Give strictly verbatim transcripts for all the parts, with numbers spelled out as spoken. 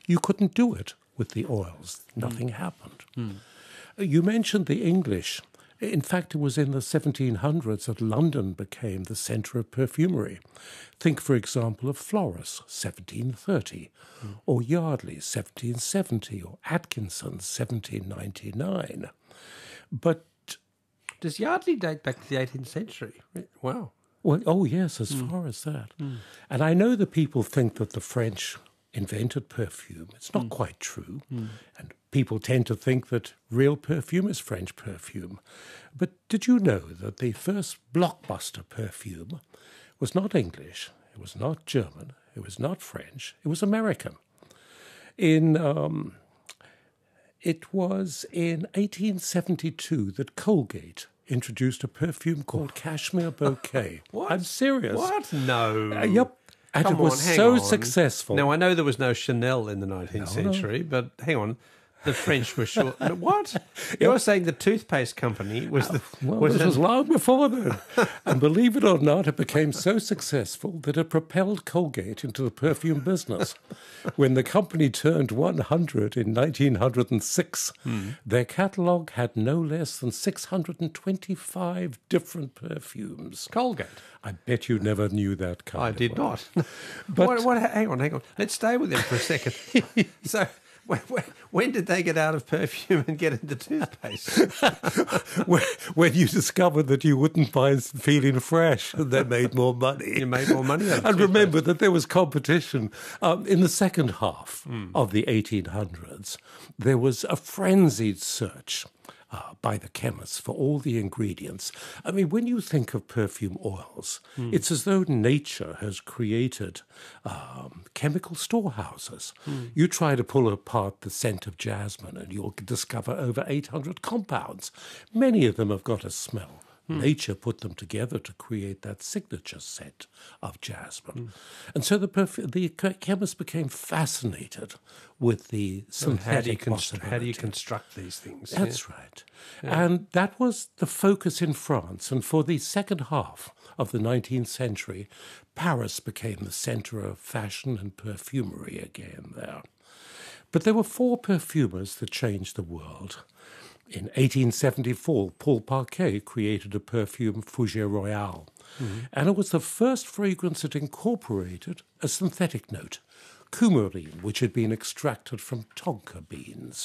You couldn't do it with the oils. Nothing mm. happened. Mm. You mentioned the English. In fact, it was in the seventeen hundreds that London became the centre of perfumery. Think, for example, of Floris, seventeen thirty, mm. or Yardley, seventeen seventy, or Atkinson, seventeen ninety-nine. But does Yardley date back to the eighteenth century? Wow. Well, oh, yes, as mm. far as that. Mm. And I know that people think that the French invented perfume. It's not mm. quite true. Mm. And people tend to think that real perfume is French perfume. But did you know that the first blockbuster perfume was not English, it was not German, it was not French, it was American? In um, it was in eighteen seventy-two that Colgate introduced a perfume called Cashmere Bouquet. What? I'm serious. What? No. Uh, yep. And Come it was on, hang so on. successful. Now, I know there was no Chanel in the nineteenth No, no. century, but hang on. The French were sure. What? You're saying the toothpaste company was the. Well, was this an- was long before then. And believe it or not, it became so successful that it propelled Colgate into the perfume business. When the company turned one hundred in nineteen oh six, hmm. their catalogue had no less than six hundred twenty-five different perfumes. Colgate. I bet you never knew that kind I of did way. not. But what, what, hang on, hang on. Let's stay with them for a second. So, when, when, when did they get out of perfume and get into toothpaste? when, when you discovered that you wouldn't mind feeling fresh, and they made more money. You made more money out of And toothpaste. remember that there was competition. Um, in the second half mm. of the eighteen hundreds, there was a frenzied search Uh, by the chemists for all the ingredients. I mean, when you think of perfume oils, mm. it's as though nature has created um, chemical storehouses. Mm. You try to pull apart the scent of jasmine and you'll discover over eight hundred compounds. Many of them have got a smell. Mm. Nature put them together to create that signature scent of jasmine. Mm. And so the, perf- the chemists became fascinated with the synthetic how do you const- possibility. How do you construct these things? That's yeah. right. Yeah. And that was the focus in France. And for the second half of the nineteenth century, Paris became the centre of fashion and perfumery again there. But there were four perfumers that changed the world. In eighteen seventy-four, Paul Parquet created a perfume, Fougère Royale. Mm-hmm. And it was the first fragrance that incorporated a synthetic note, coumarine, which had been extracted from tonka beans.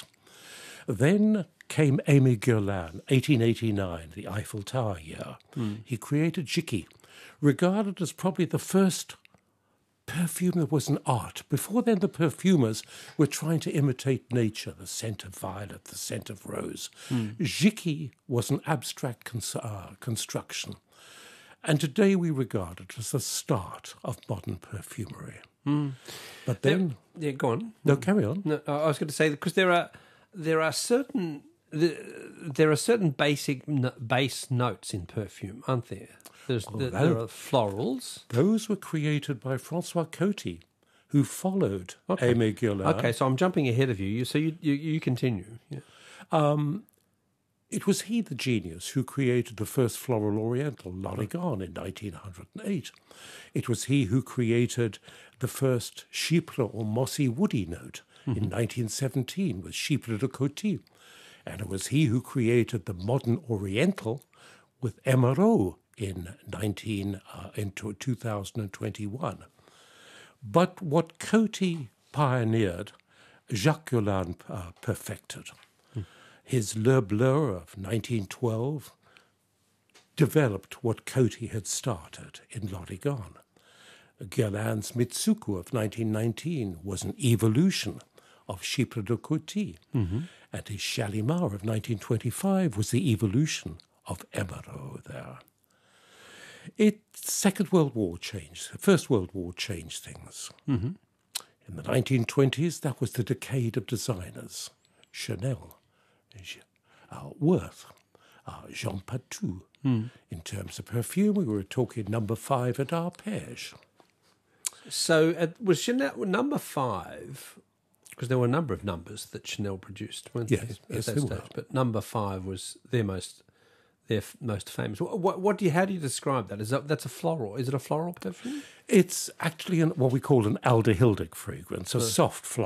Then came Aimé Guerlain, eighteen eighty-nine, the Eiffel Tower year. Mm. He created Jicky, regarded as probably the first perfume that was an art. Before then, the perfumers were trying to imitate nature, the scent of violet, the scent of rose. Mm. Jicky was an abstract cons- uh, construction. And today we regard it as the start of modern perfumery. Mm. But then... Yeah, yeah, go on. No, carry on. No, I was going to say, because there are there are certain... There are certain basic base notes in perfume, aren't there? There's, Oh, there, that- there are florals. Those were created by Francois Coty, who followed Okay. Aimé Guerlain. Okay, so I'm jumping ahead of you. you so you you, you continue. Yeah. Um, it was he, the genius, who created the first floral oriental, L'Origan, in nineteen oh eight. It was he who created the first chypre or mossy woody note mm-hmm. in nineteen seventeen with Chypre de Coty. And it was he who created the modern oriental with Emeraude in nineteen uh, in two thousand twenty-one. But what Coty pioneered, Jacques Guerlain uh, perfected. Hmm. His Le Bleu of nineteen twelve developed what Coty had started in L'Origan. Guerlain's Mitsuko of nineteen nineteen was an evolution of Chypre de Coty. Mm-hmm. And his Shalimar of nineteen twenty-five was the evolution of Emeraude there. It, Second World War changed, the First World War changed things. Mm-hmm. In the nineteen twenties, that was the decade of designers. Chanel, uh, Worth, uh, Jean Patou. Mm. In terms of perfume, we were talking number five at Arpège. So uh, was Chanel number five, because there were a number of numbers that Chanel produced, weren't Yes, there, at yes, that there stage? were. But number five was their most... They're f- most famous. What, what, what do you? How do you describe that? Is that that's a floral? Is it a floral perfume? It's actually an, what we call an aldehyldic fragrance, a soft floral.